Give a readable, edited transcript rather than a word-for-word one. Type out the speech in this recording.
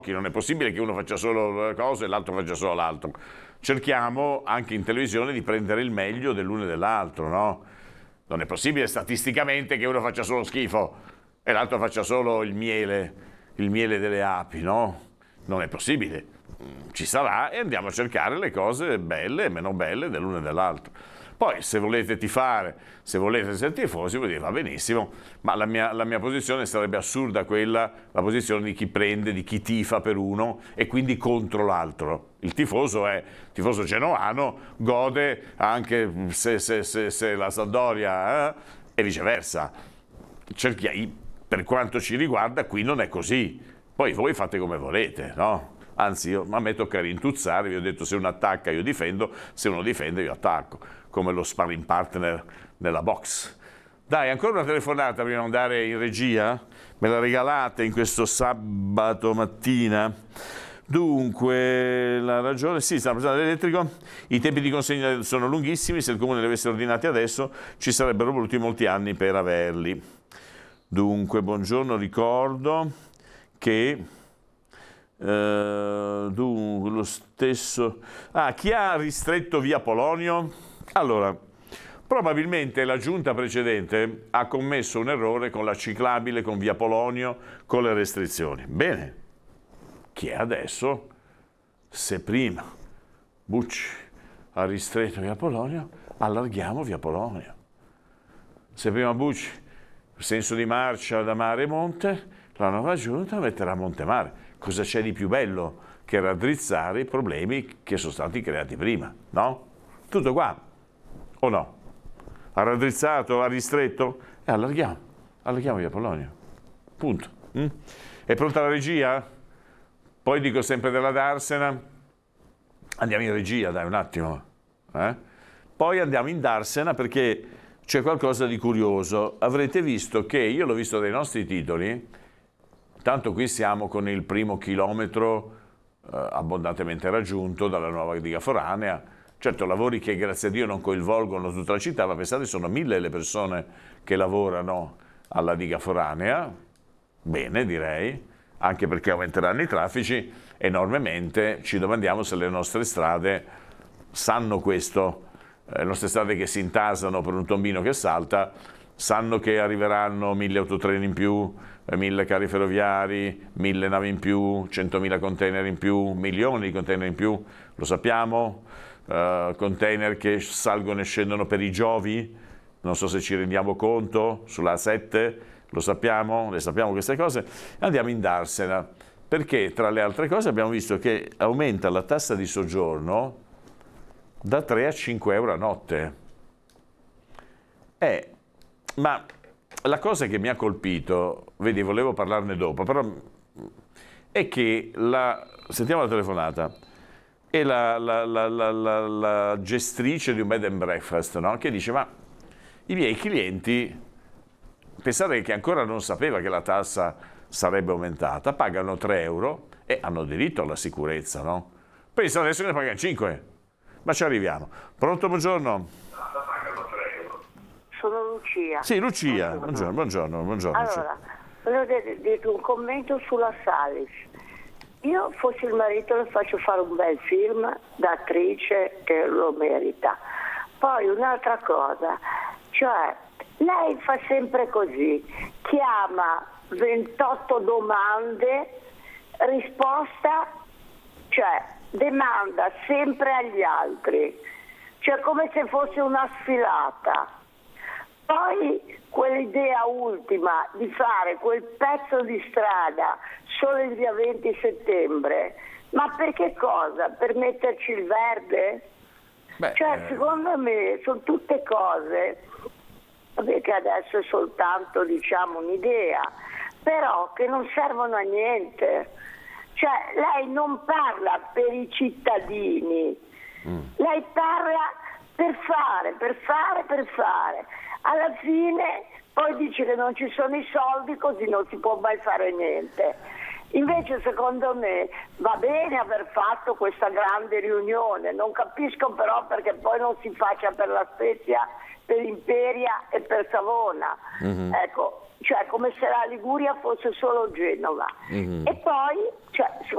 Non è possibile che uno faccia solo le cose e l'altro faccia solo l'altro. Cerchiamo anche in televisione di prendere il meglio dell'uno e dell'altro, no? Non è possibile statisticamente che uno faccia solo schifo e l'altro faccia solo il miele delle api, no? Non è possibile. Ci sarà e andiamo a cercare le cose belle e meno belle dell'uno e dell'altro. Poi se volete tifare, se volete essere tifosi, vuol dire va benissimo, ma la mia posizione sarebbe assurda quella, la posizione di chi prende, di chi tifa per uno e quindi contro l'altro. Il tifoso genuano, gode anche se la Sampdoria e viceversa. Per quanto ci riguarda qui non è così, poi voi fate come volete, no? Anzi, a me tocca rintuzzare, vi ho detto se uno attacca io difendo, se uno difende io attacco, come lo sparring partner nella box. Dai, ancora una telefonata prima di andare in regia? Me la regalate in questo sabato mattina? Dunque, la ragione, sì, stiamo pensando all'elettrico, i tempi di consegna sono lunghissimi, se il comune li avesse ordinati adesso ci sarebbero voluti molti anni per averli. Dunque, buongiorno, ricordo che... dunque lo stesso chi ha ristretto via Polonio? Allora, probabilmente la giunta precedente ha commesso un errore con la ciclabile, con via Polonio, con le restrizioni. Bene, chi è adesso? Se prima Bucci ha ristretto via Polonio, allarghiamo via Polonio. Se prima Bucci, senso di marcia da mare e monte, la nuova giunta metterà Monte Mare. Cosa c'è di più bello che raddrizzare i problemi che sono stati creati prima, no? Tutto qua, o no? Ha raddrizzato, ha ristretto e allarghiamo via Polonio. Punto. È pronta la regia? Poi dico sempre della Darsena, andiamo in regia, dai un attimo. Poi andiamo in Darsena perché c'è qualcosa di curioso. Avrete visto che, io l'ho visto dai nostri titoli, tanto qui siamo con il primo chilometro abbondantemente raggiunto dalla nuova diga foranea. Certo, lavori che grazie a Dio non coinvolgono tutta la città, ma pensate sono 1000 le persone che lavorano alla diga foranea. Bene, direi, anche perché aumenteranno i traffici enormemente. Ci domandiamo se le nostre strade sanno questo, le nostre strade che si intasano per un tombino che salta, sanno che arriveranno 1000 autotreni in più, 1000 carri ferroviari, 1000 navi in più, 100.000 container in più, milioni di container in più, lo sappiamo, container che salgono e scendono per i Giovi, non so se ci rendiamo conto, sulla A7, lo sappiamo, le sappiamo queste cose. Andiamo in Darsena, perché tra le altre cose abbiamo visto che aumenta la tassa di soggiorno da 3 a 5 euro a notte. Ma la cosa che mi ha colpito, vedi, volevo parlarne dopo, però è che sentiamo la telefonata, è la gestrice di un bed and breakfast, no? Che dice, ma i miei clienti, pensate che ancora non sapeva che la tassa sarebbe aumentata, pagano 3 euro e hanno diritto alla sicurezza, no? Pensa adesso ne pagano 5, ma ci arriviamo. Pronto, buongiorno? Sono Lucia. Sì, Lucia, buongiorno. Allora, volevo dire un commento sulla Salis. Io fossi il marito le faccio fare un bel film da attrice che lo merita. Poi un'altra cosa, cioè lei fa sempre così, chiama 28 domande, risposta, cioè demanda sempre agli altri, cioè come se fosse una sfilata. Poi quell'idea ultima di fare quel pezzo di strada solo il dia 20 settembre, ma per che cosa? Per metterci il verde? Secondo me sono tutte cose, che adesso è soltanto un'idea, però che non servono a niente. Cioè lei non parla per i cittadini, lei parla per fare. Alla fine poi dice che non ci sono i soldi, così non si può mai fare niente. Invece secondo me va bene aver fatto questa grande riunione, non capisco però perché poi non si faccia per La Spezia, per Imperia e per Savona. Ecco, cioè come se la Liguria fosse solo Genova. E poi,